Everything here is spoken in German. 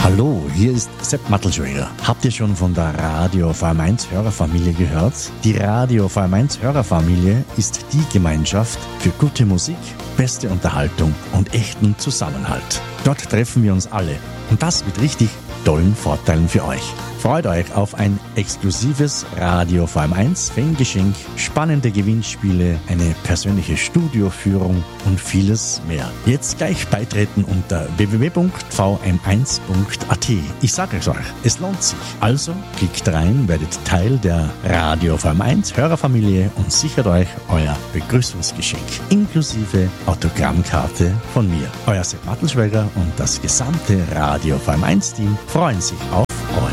Hallo, hier ist Sepp Mattelschweiger. Habt ihr schon von der Radio VM1 Hörerfamilie gehört? Die Radio VM1 Hörerfamilie ist die Gemeinschaft für gute Musik, beste Unterhaltung und echten Zusammenhalt. Dort treffen wir uns alle und das mit richtig tollen Vorteilen für euch. Freut euch auf ein exklusives Radio VM1 Fangeschenk, spannende Gewinnspiele, eine persönliche Studioführung und vieles mehr. Jetzt gleich beitreten unter www.vm1.at. Ich sage es euch, es lohnt sich. Also klickt rein, werdet Teil der Radio VM1 Hörerfamilie und sichert euch euer Begrüßungsgeschenk inklusive Autogrammkarte von mir. Euer Sepp Mattelschweiger und das gesamte Radio VM1 Team freuen sich auf